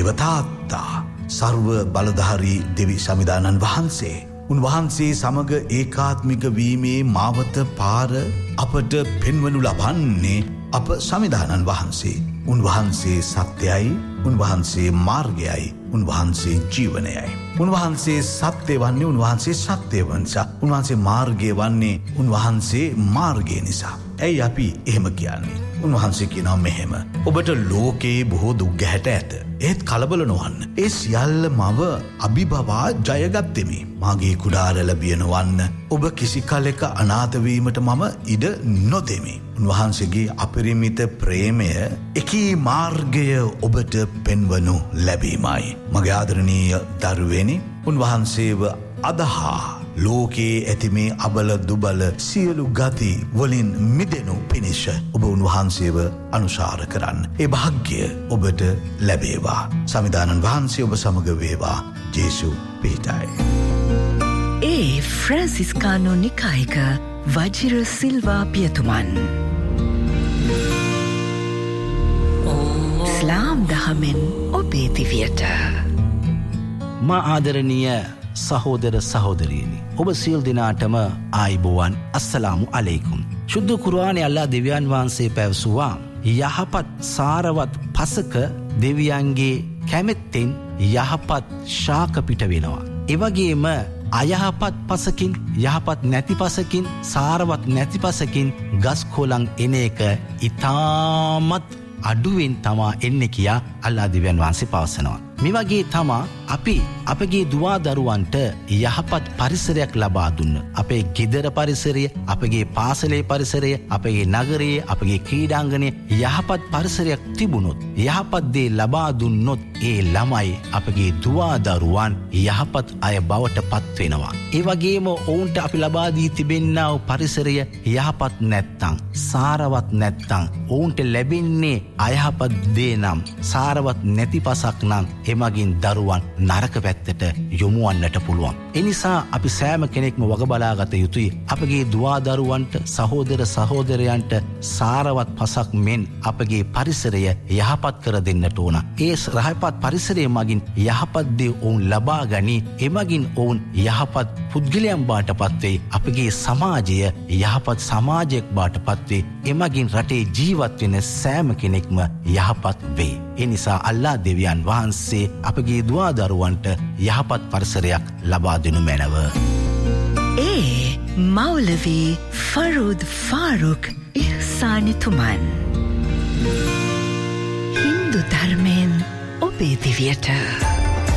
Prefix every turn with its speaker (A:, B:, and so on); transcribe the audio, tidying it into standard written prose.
A: දේවතාත්තා සර්ව බලධාරී දෙවි සමිදානන් වහන්සේ උන්වහන්සේ සමග ඒකාත්මික වීමේ මාවත පාර අපට පෙන්වනු ලබන්නේ අප සමිදානන් වහන්සේ. උන්වහන්සේ සත්‍යයි, උන්වහන්සේ මාර්ගයයි, උන්වහන්සේ ජීවනයයි. උන්වහන්සේ සත්‍ය වන්නේ උන්වහන්සේ සත්‍ය වන්සා. උන්වහන්සේ මාර්ගය වන්නේ උන්වහන්සේ මාර්ගය නිසා. ඇයි අපි එහෙම කියන්නේ? උන්වහන්සේ කියනවා මෙහෙම: ඔබට ලෝකයේ බොහෝ දුක් ගැහැට ඇත. ඒත් කලබල නොවන්න. ඒ සියල්ල මව අභිබවා ජයගත්තෙමි. මාගේ කුඩාර ලැබියන වන්න. ඔබ කිසි කලෙක අනාථවීමට මම ඉඩ නොදෙමි. උන්වහන්සේගේ අපරිමිත ප්‍රේමය එකී මාර්ගය ඔබට පෙන්වනු ලැබීමයි. මගේ ආදරණීය දරුවනි, උන්වහන්සේව අදහා ලෝකයේ ඇති මේ අබල දුබල සියලු ගති වලින් මිදෙනු පිණිස ඔබ උන්වහන්සේව අනුශාර කරන්න. ඒ භාග්‍ය ඔබට ලැබේවා. සමිදානන් වහන්සේ ඔබ සමග වේවා. ජේසු පිහිටයි.
B: ඒ ෆ්‍රැන්සිස්කානෝ නිකායික වජිර සිල්වා පියතුමන්. ඉස්ලාම් දහමෙන් ඔබේ දිවියට.
C: මා ආදරණීය සහෝදර සහෝදරියනි, ඔබ සියලු දෙනාටම ආයිබෝවන්, අස්සලාමු අලයිකුම්. ශුද්ධ කුර්ආනයේ අල්ලාහ් දෙවියන් වහන්සේ පැවසුවා, යහපත් සාරවත් පසක දෙවියන්ගේ කැමැත්තෙන් යහපත් ශාක පිට වෙනවා. ඒ වගේම අයහපත් පසකින්, යහපත් නැති පසකින්, සාරවත් නැති පසකින් ගස් කොළන් එන එක ඉතාමත් අඩුවෙන් තමා එන්නේ කියා අල්ලාහ් දෙවියන් වහන්සේ පවසනවා. මේ වගේ තමා අපි අපගේ දුවා දරුවන්ට යහපත් පරිසරයක් ලබා දුන්න. අපේ ගෙදර පරිසරය, අපගේ පාසලේ පරිසරය, අපගේ නගරයේ, අපගේ ක්‍රීඩාංගණයේ යහපත් පරිසරයක් තිබුණොත්, යහපත් දේ ලබා දුන්නොත් ඒ ළමයි අපගේ දුවා දරුවන් යහපත් අය බවට පත් වෙනවා. ඒ වගේම ඔවුන්ට අපි ලබා දී තිබෙනා වූ පරිසරය යහපත් නැත්තම්, සාරවත් නැත්තම් ඔවුන්ට ලැබෙන්නේ අයහපත් දේ නම්, සාරවත් නැති පසක් නම් එමගින් දරුවන් නරක පැත්තට යොමුවන්නට පුළුවන්. එනිසා අපි සෑම කෙනෙක්ම වග බලාගත යුතුයි. අපගේ දුවා දරුවන්ට, සහෝදර සහෝදරයන්ට සාරවත් පසක් මෙන් අපගේ පරිසරය යහපත් කර දෙන්නට ඕන. ඒ යහපත් පරිසරය මගින් යහපත් දේ ඔවුන් ලබා ගනී. එමගින් ඔවුන් යහපත් පුද්ගලයන් බවට පත්වේ. අපගේ සමාජය යහපත් සමාජයක් බවට පත්වේ. එමගින් රටේ ජීවත් වෙන සෑම කෙනෙක්ම යහපත් වේ. එනිසා අල්ලාහ් දෙවියන් වහන්සේ අපගේ දුවා දරුවන්ට යහපත් පරිසරයක් ලබා දෙනු මැනව.
B: ඒ මෞලවි ෆරූද් ෆාරුක් ඉහ්සානිතුමන්. හින්දු ධර්මයෙන් ඔබේ දිවියට.